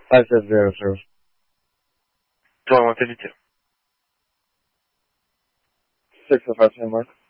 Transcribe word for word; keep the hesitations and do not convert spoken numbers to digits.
five seven zero service. twenty-one fifty-two. six oh five ten mark.